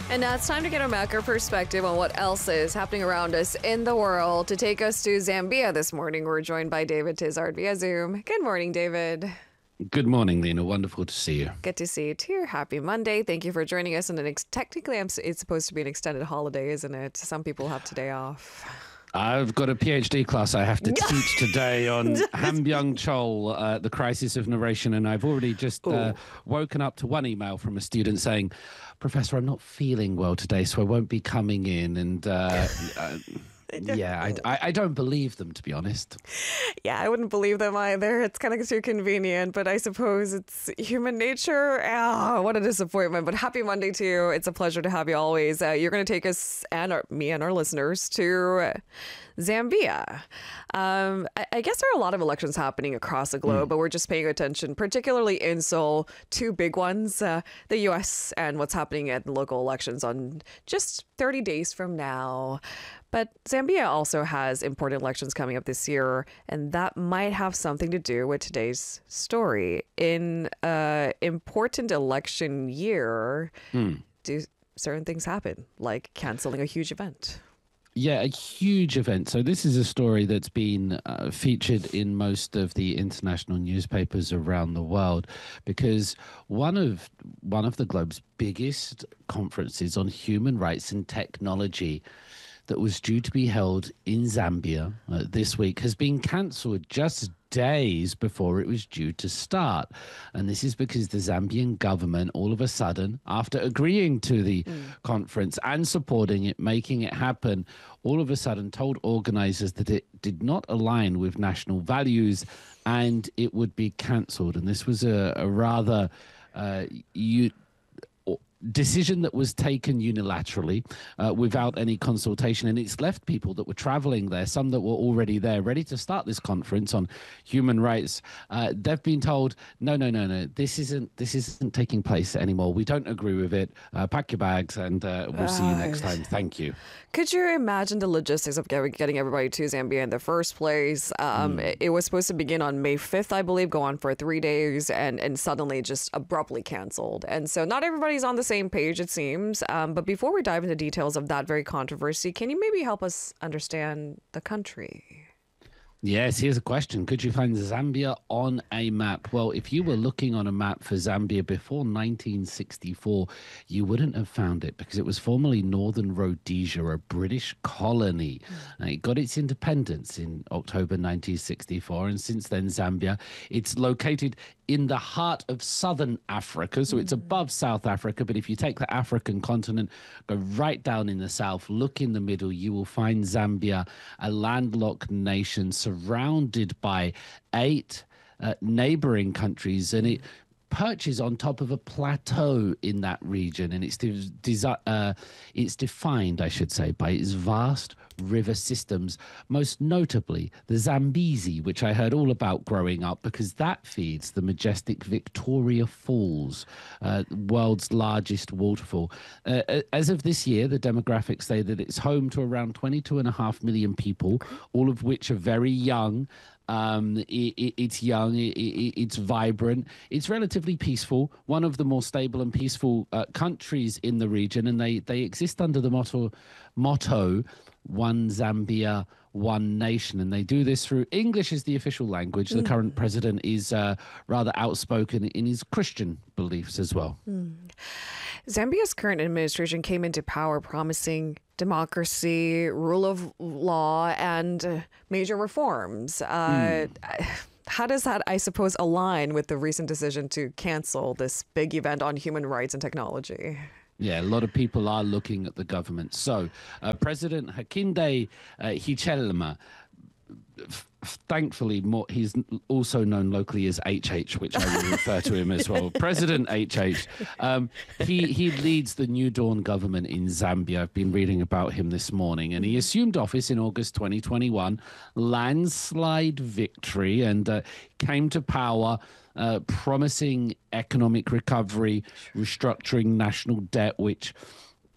And now it's time to get a macro perspective on what else is happening around us in the world. To take us to Zambia this morning, we're joined by David Tizard via Zoom. Good morning, David. Good morning, Lena. Wonderful to see you. Good to see you too. Happy Monday. Thank you for joining us. And technically, it's supposed to be an extended holiday, isn't it? Some people have today off. I've got a PhD class I have to teach today on Hambyung Chol, the crisis of narration, and I've already just woken up to one email from a student saying, "Professor, I'm not feeling well today, so I won't be coming in." And I don't believe them, to be honest. Yeah, I wouldn't believe them either. It's kind of too convenient, but I suppose it's human nature. Oh, what a disappointment. But happy Monday to you. It's a pleasure to have you always. You're going to take us and me and our listeners to Zambia. I guess there are a lot of elections happening across the globe, but we're just paying attention, particularly in Seoul, two big ones, the U.S. and what's happening at the local elections on just 30 days from now. But Zambia also has important elections coming up this year, and that might have something to do with today's story. In an important election year, do certain things happen, like canceling a huge event? Yeah, a huge event. So this is a story that's been featured in most of the international newspapers around the world, because one of the globe's biggest conferences on human rights and technology that was due to be held in Zambia this week has been cancelled just days before it was due to start. And this is because the Zambian government, all of a sudden, after agreeing to the conference and supporting it, making it happen, all of a sudden told organizers that it did not align with national values and it would be cancelled. And this was a rather decision that was taken unilaterally without any consultation, and it's left people that were traveling there, some that were already there ready to start this conference on human rights. They've been told no, this isn't taking place anymore. We don't agree with it. Pack your bags and we'll see you next time. Thank you. Could you imagine the logistics of getting everybody to Zambia in the first place? It was supposed to begin on May 5th, I believe, go on for 3 days, and suddenly just abruptly canceled. And so not everybody's on the same page, it seems. But before we dive into details of that very controversy, can you maybe help us understand the country? Yes, here's a question. Could you find Zambia on a map? Well, if you were looking on a map for Zambia before 1964, you wouldn't have found it because it was formerly Northern Rhodesia, a British colony. It got its independence in October 1964, and since then, Zambia, it's located in the heart of southern Africa, so it's above South Africa, but if you take the African continent, go right down in the south, look in the middle, you will find Zambia, a landlocked nation surrounded by 8 neighboring countries, and it perches on top of a plateau in that region, and it's defined, I should say, by its vast river systems, most notably the Zambezi, which I heard all about growing up because that feeds the majestic Victoria Falls, world's largest waterfall. As of this year, the demographics say that it's home to around 22.5 million people, all of which are very young. It's young, it's vibrant, it's relatively peaceful, one of the more stable and peaceful countries in the region, and they exist under the motto One Zambia, One Nation, and they do this through English as the official language. The current president is rather outspoken in his Christian beliefs as well. Zambia's current administration came into power promising democracy, rule of law, and major reforms. How does that, I suppose, align with the recent decision to cancel this big event on human rights and technology? Yeah, a lot of people are looking at the government. So President Hakainde Hichilema, thankfully, he's also known locally as HH, which I will refer to him as well. President HH. He leads the New Dawn government in Zambia. I've been reading about him this morning, and he assumed office in August 2021, landslide victory, and came to power promising economic recovery, restructuring national debt, which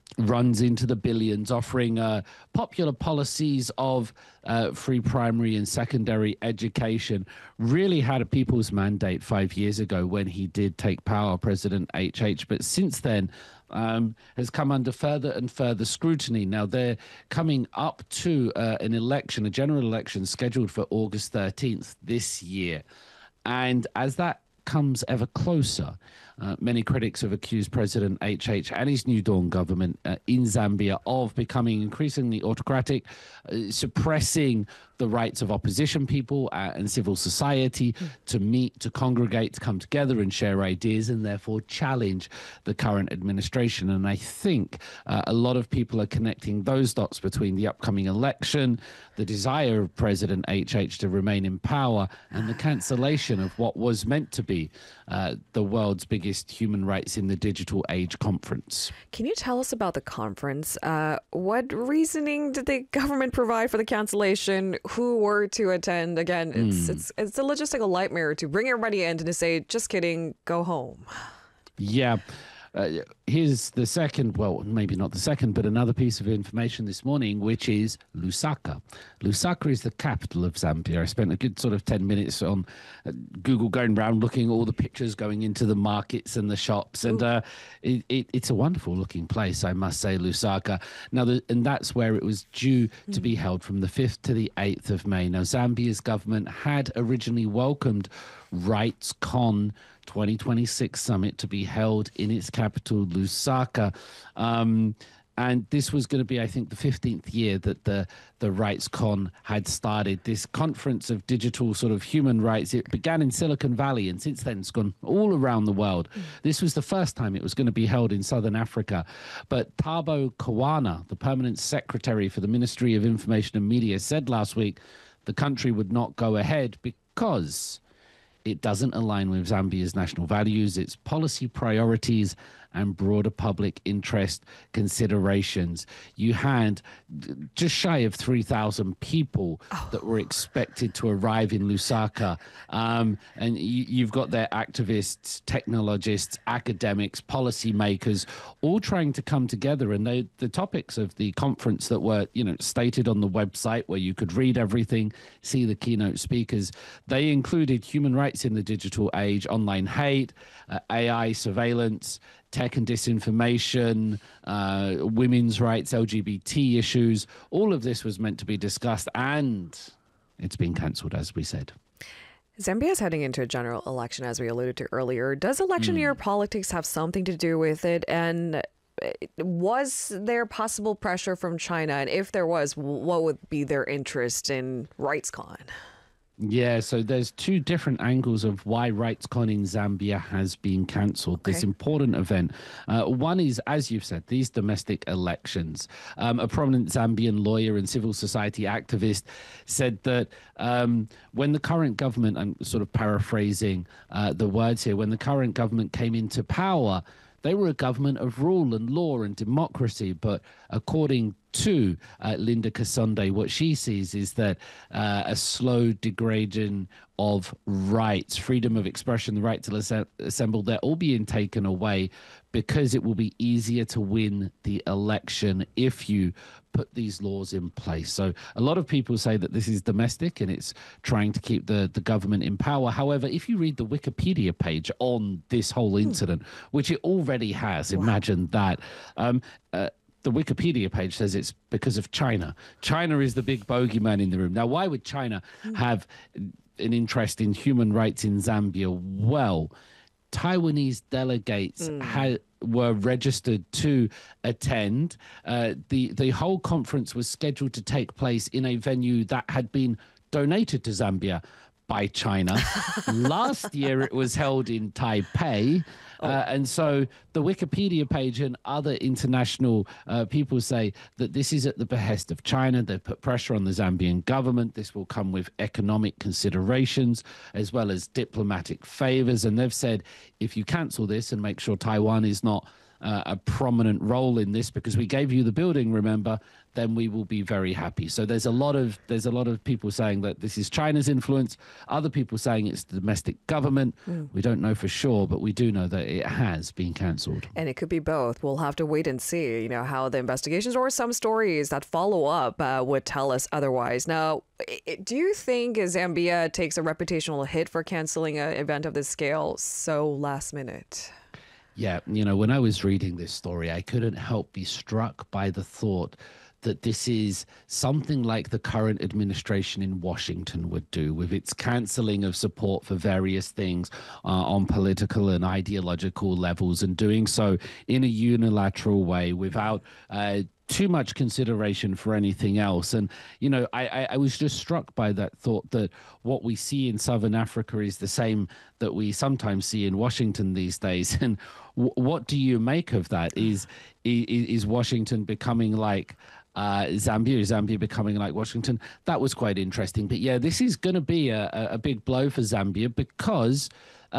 runs into the billions, offering popular policies of free primary and secondary education, really had a people's mandate 5 years ago when he did take power, President HH. But since then, has come under further and further scrutiny. Now, they're coming up to an election, a general election scheduled for August 13th this year. And as that comes ever closer, many critics have accused President HH and his New Dawn government in Zambia of becoming increasingly autocratic, suppressing the rights of opposition people and civil society to meet, to congregate, to come together and share ideas, and therefore challenge the current administration. And I think a lot of people are connecting those dots between the upcoming election, the desire of President HH to remain in power, and the cancellation of what was meant to be the world's biggest human rights in the digital age conference. Can you tell us about the conference? What reasoning did the government provide for the cancellation? Who were to attend? Again, it's a logistical nightmare to bring everybody in and to say, just kidding, go home. Yeah. Here's the second, well, maybe not the second, but another piece of information this morning, which is Lusaka. Lusaka is the capital of Zambia. I spent a good sort of 10 minutes on Google going around looking at all the pictures going into the markets and the shops. And it's a wonderful looking place, I must say, Lusaka. Now, and that's where it was due to be held from the 5th to the 8th of May. Now, Zambia's government had originally welcomed RightsCon 2026 summit to be held in its capital, Lusaka. And this was going to be, I think, the 15th year that the RightsCon had started. This conference of digital sort of human rights, it began in Silicon Valley, and since then it's gone all around the world. This was the first time it was going to be held in Southern Africa. But Thabo Kawana, the permanent secretary for the Ministry of Information and Media, said last week the country would not go ahead because it doesn't align with Zambia's national values, its policy priorities, and broader public interest considerations. You had just shy of 3,000 people that were expected to arrive in Lusaka. And you've got their activists, technologists, academics, policymakers, all trying to come together. And the topics of the conference that were, stated on the website where you could read everything, see the keynote speakers, they included human rights in the digital age, online hate, AI surveillance, tech and disinformation, women's rights, LGBT issues. All of this was meant to be discussed, and it's been cancelled, as we said. Zambia is heading into a general election, as we alluded to earlier. Does election year politics have something to do with it? And was there possible pressure from China? And if there was, what would be their interest in RightsCon? Yeah, so there's two different angles of why RightsCon in Zambia has been cancelled, this important event. One is, as you've said, these domestic elections. A prominent Zambian lawyer and civil society activist said that when the current government, I'm sort of paraphrasing the words here, when the current government came into power, they were a government of rule and law and democracy, but according to Linda Kasonde, what she sees is that a slow degrading of rights, freedom of expression, the right to assemble, they're all being taken away because it will be easier to win the election if you put these laws in place. So a lot of people say that this is domestic and it's trying to keep the government in power. However, if you read the Wikipedia page on this whole incident, which it already has, imagine that, the Wikipedia page says it's because of China. China is the big bogeyman in the room. Now, why would China have an interest in human rights in Zambia? Well, Taiwanese delegates were registered to attend. The whole conference was scheduled to take place in a venue that had been donated to Zambia by China. Last year, it was held in Taipei. And so the Wikipedia page and other international people say that this is at the behest of China. They've put pressure on the Zambian government. This will come with economic considerations as well as diplomatic favors. And they've said, if you cancel this and make sure Taiwan is not a prominent role in this because we gave you the building, remember, then we will be very happy. So there's a lot of people saying that this is China's influence, other people saying it's the domestic government. We don't know for sure, but we do know that it has been cancelled. And it could be both. We'll have to wait and see, how the investigations or some stories that follow up would tell us otherwise. Now, do you think Zambia takes a reputational hit for canceling an event of this scale so last minute? Yeah, when I was reading this story, I couldn't help be struck by the thought that this is something like the current administration in Washington would do with its cancelling of support for various things on political and ideological levels, and doing so in a unilateral way without too much consideration for anything else. And, I was just struck by that thought that what we see in Southern Africa is the same that we sometimes see in Washington these days. And what do you make of that? Is Washington becoming like Zambia? Is Zambia becoming like Washington? That was quite interesting. But yeah, this is going to be a big blow for Zambia because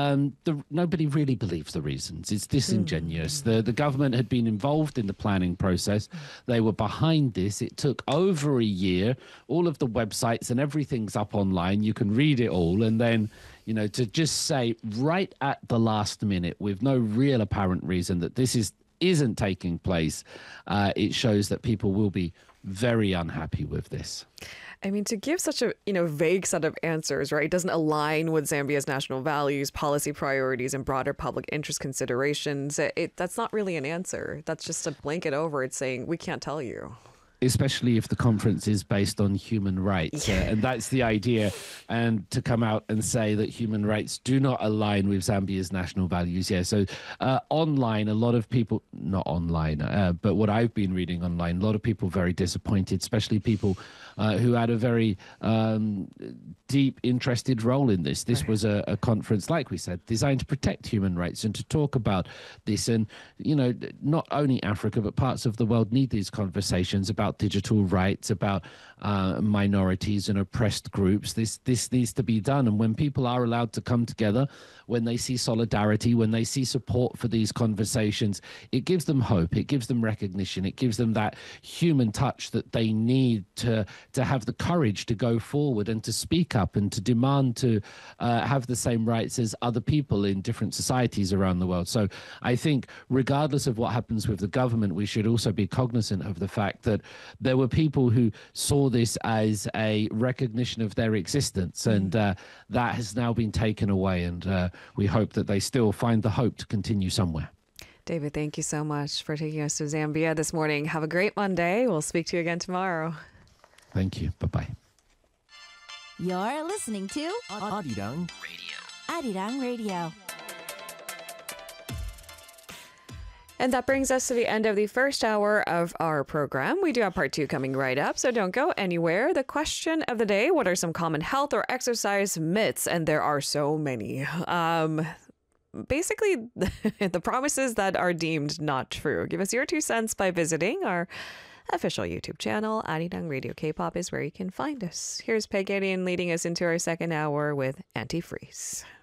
nobody really believes the reasons. It's disingenuous. The government had been involved in the planning process. They were behind this. It took over a year. All of the websites and everything's up online. You can read it all. And then, to just say right at the last minute with no real apparent reason that this isn't taking place, it shows that people will be very unhappy with this. I mean, to give such a vague set of answers, right, doesn't align with Zambia's national values, policy priorities, and broader public interest considerations. That's not really an answer. That's just a blanket over it saying we can't tell you. Especially if the conference is based on human rights. And that's the idea. And to come out and say that human rights do not align with Zambia's national values. Yeah. So online, a lot of people, not online, but what I've been reading online, a lot of people very disappointed, especially people who had a very deep, interested role in this. This was a conference, like we said, designed to protect human rights and to talk about this. And, not only Africa, but parts of the world need these conversations about digital rights, about minorities and oppressed groups. This needs to be done. And when people are allowed to come together, when they see solidarity, when they see support for these conversations, it gives them hope. It gives them recognition. It gives them that human touch that they need to have the courage to go forward and to speak up and to demand to have the same rights as other people in different societies around the world. So I think regardless of what happens with the government, we should also be cognizant of the fact that there were people who saw this as a recognition of their existence, and that has now been taken away. And we hope that they still find the hope to continue somewhere. David, thank you so much for taking us to Zambia this morning. Have a great Monday. We'll speak to you again tomorrow. Thank you. Bye-bye. You're listening to Arirang Radio. Arirang Radio. And that brings us to the end of the first hour of our program. We do have part two coming right up, so don't go anywhere. The question of the day: what are some common health or exercise myths? And there are so many. Basically, the promises that are deemed not true. Give us your 2 cents by visiting our official YouTube channel. Arirang Radio K-pop is where you can find us. Here's Peg Gideon leading us into our second hour with Antifreeze.